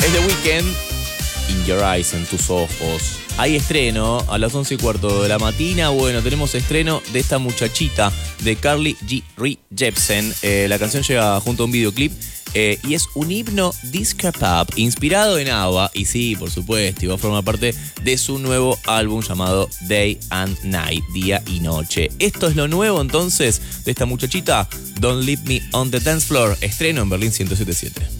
Es The Weeknd, In Your Eyes, en tus ojos. Hay estreno a las 11:15 de la mañana. Bueno, tenemos estreno de esta muchachita de Carly Rae Jepsen. La canción llega junto a un videoclip y es un himno disco pop inspirado en ABBA. Y sí, por supuesto, y va a formar parte de su nuevo álbum llamado Day and Night, Día y Noche. Esto es lo nuevo entonces de esta muchachita, Don't Leave Me on the Dance Floor. Estreno en Berlín 107.7.